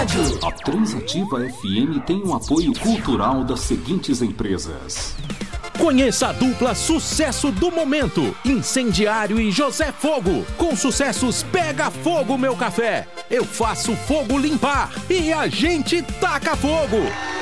rádio. A Transativa FM tem um apoio cultural das seguintes empresas. Conheça a dupla sucesso do momento, Incendiário e José Fogo. Com sucessos Pega Fogo Meu Café, Eu Faço Fogo Limpar e A Gente Taca Fogo.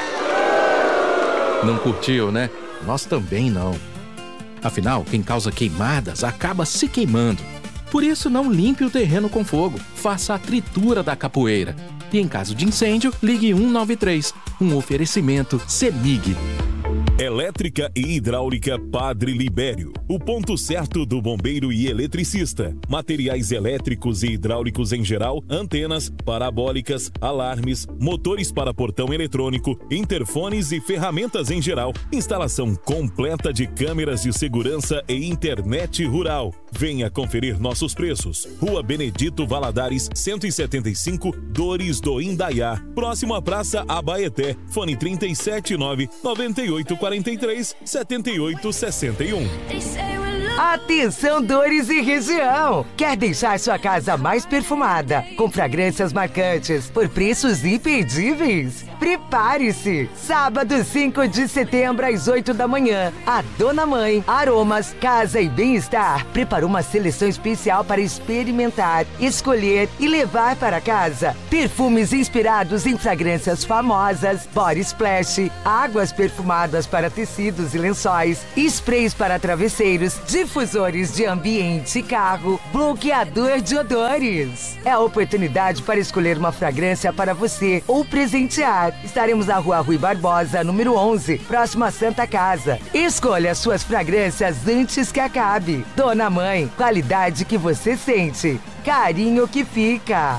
Não curtiu, né? Nós também não. Afinal, quem causa queimadas acaba se queimando. Por isso, não limpe o terreno com fogo. Faça a tritura da capoeira. E em caso de incêndio, ligue 193. Um oferecimento CEMIG. Elétrica e Hidráulica Padre Libério. O ponto certo do bombeiro e eletricista. Materiais elétricos e hidráulicos em geral, antenas, parabólicas, alarmes, motores para portão eletrônico, interfones e ferramentas em geral. Instalação completa de câmeras de segurança e internet rural. Venha conferir nossos preços. Rua Benedito Valadares, 175, Dores do Indaiá. Próximo à Praça Abaeté. Fone 379-9843-7861. Atenção, Dores e região! Quer deixar sua casa mais perfumada, com fragrâncias marcantes, por preços imperdíveis? Prepare-se! Sábado 5 de setembro, às 8 da manhã, a Dona Mãe Aromas Casa e Bem-Estar preparou uma seleção especial para experimentar, escolher e levar para casa perfumes inspirados em fragrâncias famosas, body splash, águas perfumadas para tecidos e lençóis, sprays para travesseiros, difusores de ambiente e carro, bloqueador de odores. É a oportunidade para escolher uma fragrância para você ou presentear. Estaremos na Rua Rui Barbosa, número 11, próximo à Santa Casa. Escolha suas fragrâncias antes que acabe. Dona Mãe, qualidade que você sente, carinho que fica.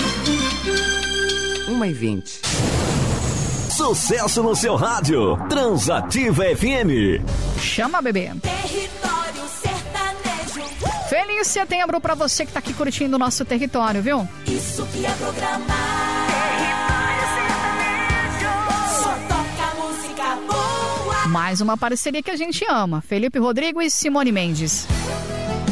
1h20. Sucesso no seu rádio. Transativa FM. Chama, bebê. Território sertanejo. Feliz setembro pra você que tá aqui curtindo o nosso território, viu? Isso que é programar. Território sertanejo. Só toca música boa. Mais uma parceria que a gente ama. Felipe Rodrigo e Simone Mendes.